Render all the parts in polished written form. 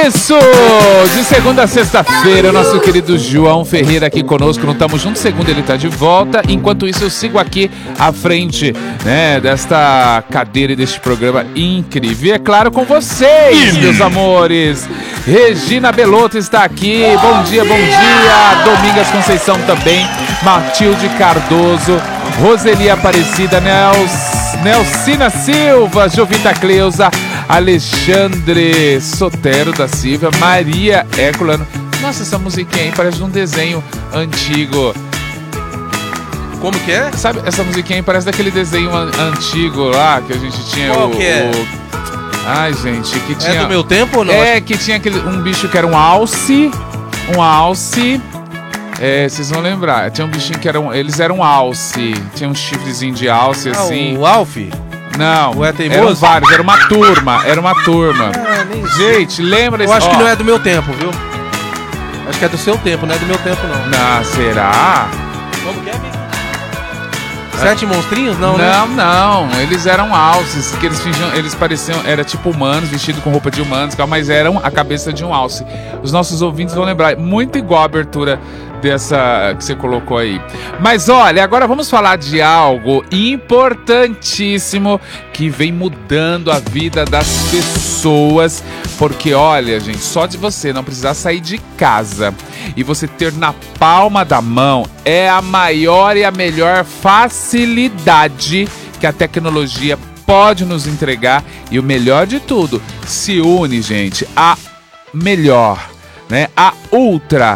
Isso! De segunda a sexta-feira, o nosso querido João Ferreira aqui conosco. Não estamos juntos, segunda ele está de volta. Enquanto isso, eu sigo aqui à frente, né, desta cadeira e deste programa incrível. E é claro, com vocês, meus amores. Regina Belotto está aqui. Bom dia, bom dia. Domingas Conceição também. Matilde Cardoso. Roseli Aparecida. Nelcina Silva. Jovita Cleusa. Alexandre Sotero da Silva, Maria Herculano. Nossa, essa musiquinha aí parece de um desenho antigo. Como que é? Sabe, essa musiquinha aí parece daquele desenho antigo lá que a gente tinha. Qual que é? Ai, gente, que tinha... É do meu tempo ou não? É, que tinha um bicho que era um alce. Um alce. É, vocês vão lembrar. Tinha um bichinho que eles eram alce. Tinha um chifrezinho de alce, assim. O Alf? Não, é teimoso? Eram vários, era uma turma. Nem Gente, lembra... Eu acho que não é do meu tempo, viu? Acho que é do seu tempo, não é do meu tempo, não. Não, será? Como que é, Vitor? 7 monstrinhos? Não, né? Não, eles eram alces, que eles pareciam, era tipo humanos, vestido com roupa de humanos, mas eram a cabeça de um alce. Os nossos ouvintes vão lembrar, muito igual a abertura dessa que você colocou aí. Mas olha, agora vamos falar de algo importantíssimo que vem mudando a vida das pessoas, porque olha, gente, só de você não precisar sair de casa e você ter na palma da mão é a maior e a melhor facilidade que a tecnologia pode nos entregar. E o melhor de tudo, se une, gente, a melhor, né? A Ultra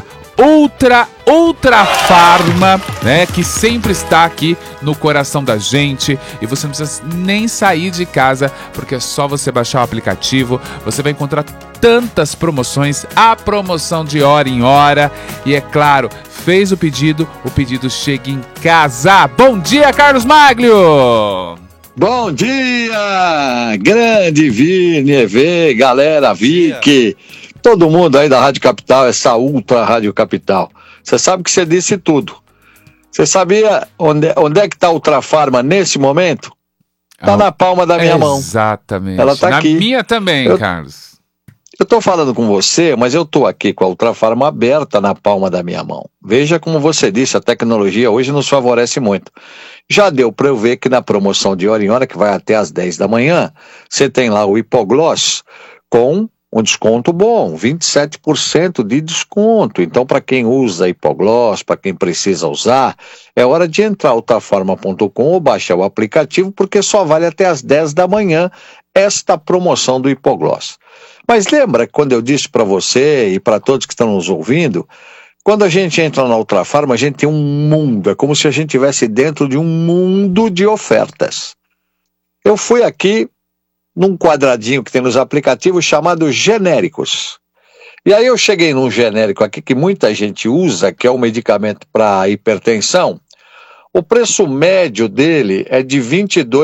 Farma, né, que sempre está aqui no coração da gente, e você não precisa nem sair de casa, porque é só você baixar o aplicativo. Você vai encontrar tantas promoções, a promoção de hora em hora, e é claro, fez o pedido chega em casa. Bom dia, Carlos Maglio! Bom dia, grande Vini, EV, galera, Vicky, todo mundo aí da Rádio Capital, essa Ultra Rádio Capital. Você sabe que você disse tudo. Você sabia onde é que está a Ultra Farma nesse momento? Está na palma da minha mão. Exatamente. Ela está aqui. Na minha também, Carlos. Eu estou falando com você, mas eu estou aqui com a Ultra Farma aberta na palma da minha mão. Veja como você disse, a tecnologia hoje nos favorece muito. Já deu para eu ver que na promoção de hora em hora, que vai até às 10 da manhã, você tem lá o Hipogloss com um desconto bom, 27% de desconto. Então, para quem usa Hipogloss, para quem precisa usar, é hora de entrar no ultrafarma.com ou baixar o aplicativo, porque só vale até às 10 da manhã esta promoção do Hipogloss. Mas lembra que quando eu disse para você e para todos que estão nos ouvindo, quando a gente entra na Ultrafarma, a gente tem um mundo, é como se a gente estivesse dentro de um mundo de ofertas. Eu fui aqui num quadradinho que tem nos aplicativos chamado genéricos. E aí eu cheguei num genérico aqui que muita gente usa, que é um medicamento para hipertensão. O preço médio dele é de R$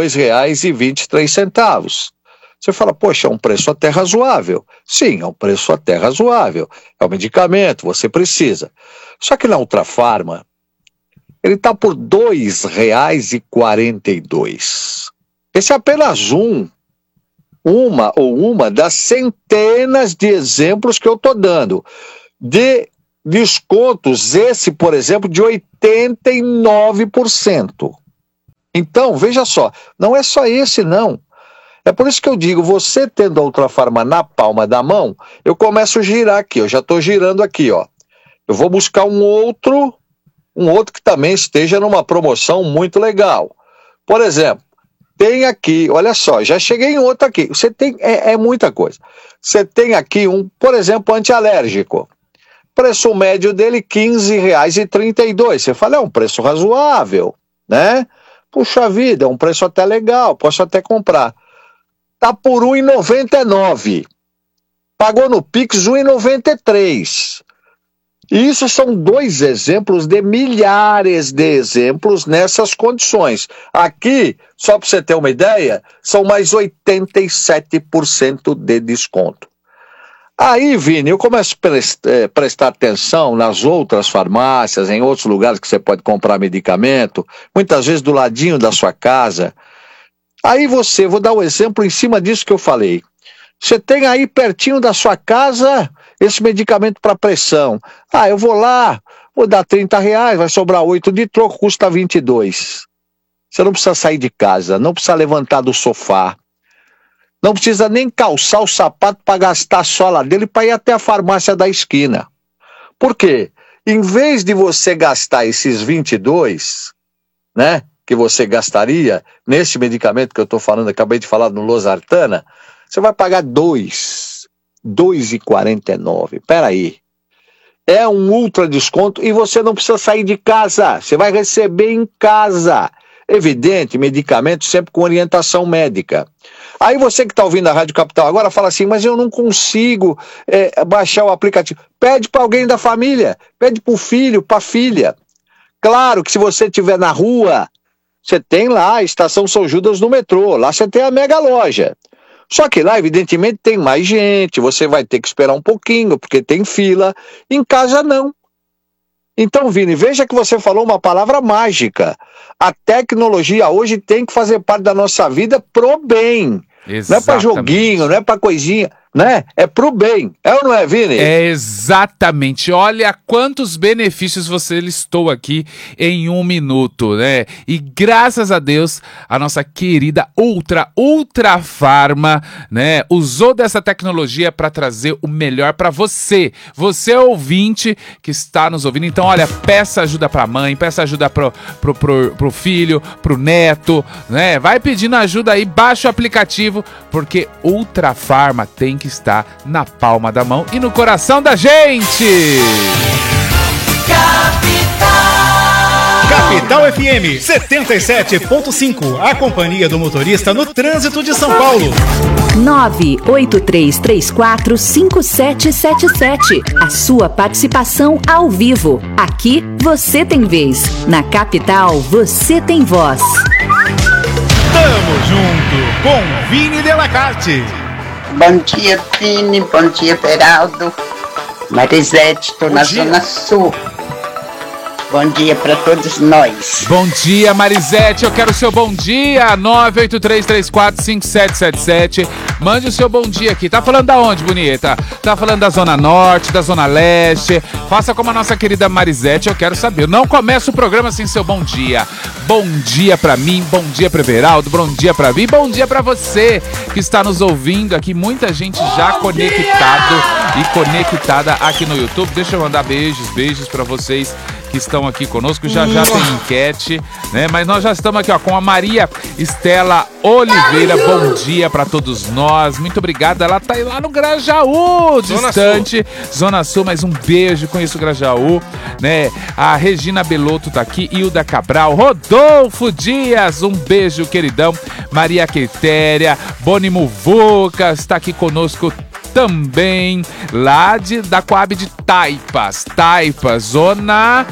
22,23. Você fala, poxa, é um preço até razoável. Sim, é um preço até razoável. É um medicamento, você precisa. Só que na Ultrafarma, ele está por R$ 2,42. Esse é apenas uma das centenas de exemplos que eu estou dando. De descontos, esse, por exemplo, de 89%. Então, veja só, não é só esse não. É por isso que eu digo, você tendo a Ultrafarma na palma da mão, eu começo a girar aqui, eu já estou girando aqui, ó. Eu vou buscar um outro que também esteja numa promoção muito legal. Por exemplo, tem aqui, olha só, já cheguei em outro aqui. Você tem, é muita coisa. Você tem aqui por exemplo, antialérgico. Preço médio dele, R$ 15,32. Você fala, é um preço razoável, né? Puxa vida, é um preço até legal, posso até comprar. Tá por R$ 1,99. Pagou no Pix R$ 1,93. E isso são 2 exemplos de milhares de exemplos nessas condições. Aqui, só para você ter uma ideia, são mais 87% de desconto. Aí, Vini, eu começo a prestar atenção nas outras farmácias, em outros lugares que você pode comprar medicamento, muitas vezes do ladinho da sua casa. Aí vou dar um exemplo em cima disso que eu falei. Você tem aí pertinho da sua casa esse medicamento para pressão. Ah, eu vou lá, vou dar R$30, vai sobrar 8 de troco, custa 22. Você não precisa sair de casa, não precisa levantar do sofá, não precisa nem calçar o sapato para gastar a sola dele para ir até a farmácia da esquina. Por quê? Em vez de você gastar esses 22, né, que você gastaria nesse medicamento que eu estou falando, acabei de falar no Losartana, você vai pagar R$2,49. Peraí. É um ultra desconto e você não precisa sair de casa. Você vai receber em casa. Evidente, medicamento sempre com orientação médica. Aí você que está ouvindo a Rádio Capital agora fala assim, mas eu não consigo baixar o aplicativo. Pede para alguém da família. Pede para o filho, para a filha. Claro que se você estiver na rua, você tem lá a Estação São Judas no metrô. Lá você tem a mega loja. Só que lá, evidentemente, tem mais gente, você vai ter que esperar um pouquinho, porque tem fila. Em casa, não. Então, Vini, veja que você falou uma palavra mágica. A tecnologia hoje tem que fazer parte da nossa vida pro bem. Exatamente. Não é para joguinho, não é para coisinha, né? É pro bem. É ou não é, Vini? É exatamente. Olha quantos benefícios você listou aqui em 1 minuto, né? E graças a Deus, a nossa querida Ultra Farma, né, usou dessa tecnologia para trazer o melhor para você. Você ouvinte que está nos ouvindo. Então, olha, peça ajuda pra mãe, peça ajuda pro filho, pro neto, né? Vai pedindo ajuda aí, baixa o aplicativo, porque Ultra Farma tem que estar na palma da mão e no coração da gente. Capital FM 77.5, a companhia do motorista no trânsito de São Paulo. 983345777. A sua participação ao vivo. Aqui você tem vez. Na Capital você tem voz. Tamo junto com Vini Delacarte. Bom dia, Vini. Bom dia, Beraldo. Marisete, estou na Zona Sul. Bom dia para todos nós. Bom dia, Marisete. Eu quero o seu bom dia. 983345777. Mande o seu bom dia aqui. Tá falando da onde, bonita? Tá falando da Zona Norte, da Zona Leste? Faça como a nossa querida Marisete, eu quero saber. Eu não começo o programa sem seu bom dia. Bom dia pra mim, bom dia pra Everaldo, bom dia pra mim, bom dia pra você que está nos ouvindo aqui. Muita gente já conectado e conectada aqui no YouTube. Deixa eu mandar beijos pra vocês que estão aqui conosco. Já tem enquete, né? Mas nós já estamos aqui, ó, com a Maria Estela Oliveira. Bom dia para todos nós. Muito obrigada. Ela tá aí lá no Grajaú, distante, Zona Sul, mas um beijo. Conheço o Grajaú, né? A Regina Belotto tá aqui, Hilda Cabral, Rodolfo Dias, um beijo, queridão. Maria Quitéria, Boni Muvuca está aqui conosco também, lá da Coab de Taipas, Zona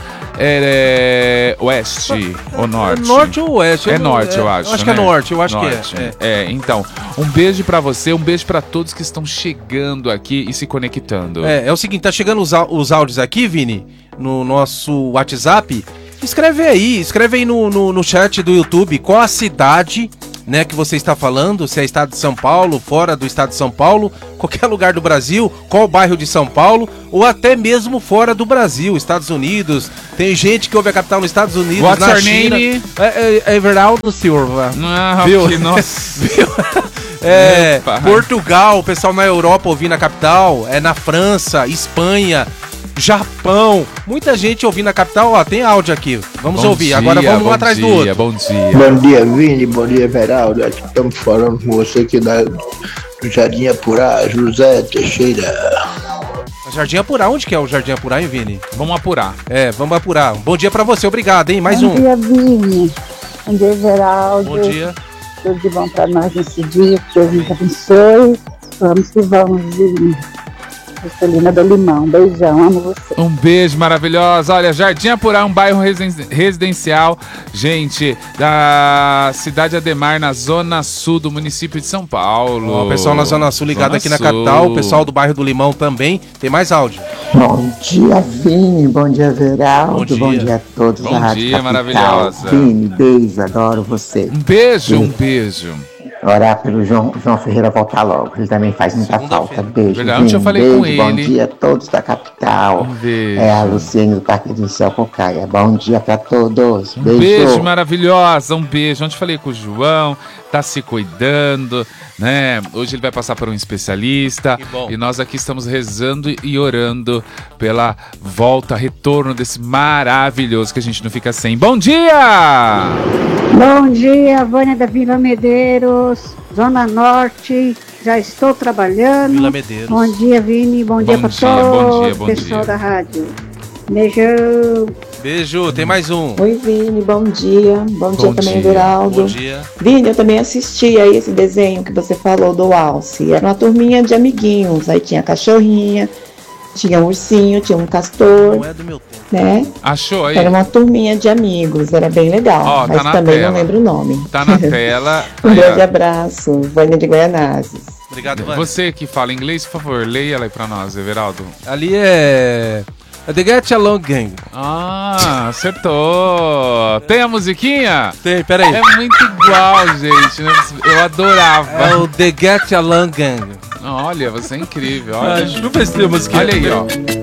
oeste ou norte? Norte ou oeste? É norte, eu acho. Acho que é norte, eu acho que é. Então, um beijo pra você, um beijo pra todos que estão chegando aqui e se conectando. É o seguinte, tá chegando os áudios aqui, Vini, no nosso WhatsApp. Escreve aí no chat do YouTube qual a cidade, né, que você está falando, se é estado de São Paulo, fora do estado de São Paulo, qualquer lugar do Brasil, qual bairro de São Paulo, ou até mesmo fora do Brasil, Estados Unidos. Tem gente que ouve a capital nos Estados Unidos, What's na your China. Name? É Everaldo Silva. Viu? Que nossa. Viu? Portugal, o pessoal na Europa ouvindo a capital, na França, Espanha, Japão, muita gente ouvindo a capital. Ó, tem áudio aqui, vamos ouvir. Agora vamos um atrás do outro. Bom dia. Bom dia, Vini, bom dia, Everaldo. Aqui estamos falando com você aqui do Jardim Apurá, José Teixeira. Jardim Apurá, onde que é o Jardim Apurá, hein, Vini? Vamos apurar. Vamos apurar. Bom dia pra você, obrigado, hein, mais Bom dia, Vini. Bom dia, Everaldo. Bom dia. Tudo de bom pra nós nesse dia, que Deus nos abençoe. Vamos que vamos, Vini. Juscelina do Limão, beijão, amo você. Um beijo maravilhosa. Olha, Jardim Apurá, um bairro residencial, gente, da cidade Ademar, na Zona Sul do município de São Paulo. O pessoal na Zona Sul ligado aqui na capital, o pessoal do bairro do Limão também. Tem mais áudio. Bom dia, Vini, bom dia, Everaldo, bom dia a todos. Bom dia, maravilhosa. Vini, beijo, adoro você. Um beijo. Orar pelo João Ferreira voltar logo. Ele também faz muita falta. Beijo. Verdade, Vini. eu falei Beijo, com ele. Bom dia a todos da capital. Beijo. É a Luciene do Parque do Céu Cocaia. Bom dia pra todos. Um beijo maravilhosa, um beijo. Ontem falei com o João, tá se cuidando, né? Hoje ele vai passar por um especialista. E nós aqui estamos rezando e orando pela volta, retorno desse maravilhoso que a gente não fica sem. Bom dia! Bom dia, Vânia da Vila Medeiros, Zona Norte. Já estou trabalhando. Vila Medeiros. Bom dia, Vini. Bom dia para todos, pessoal da rádio. Beijão. Beijo, tem mais um. Oi, Vini, bom dia. Bom dia também, Everaldo. Bom dia. Vini, eu também assisti aí esse desenho que você falou do Alce. Era uma turminha de amiguinhos. Aí tinha cachorrinha, tinha um ursinho, tinha um castor. Não é do meu tempo. Né? Achou aí? Era uma turminha de amigos, era bem legal. Ó, tá mas na também tela. não lembro o nome. Tá na tela. Um grande abraço, Vânia de Goianazes. Obrigado, Vânia. Você que fala inglês, por favor, leia ela aí pra nós, Everaldo. Ali é The Get Along Gang. Ah, acertou. Tem a musiquinha? Tem, peraí. É muito igual, gente, né? Eu adorava. É o The Get Along Gang. Olha, você é incrível. Olha, Deixa eu ver se tem a musiquinha. Olha aí, ó.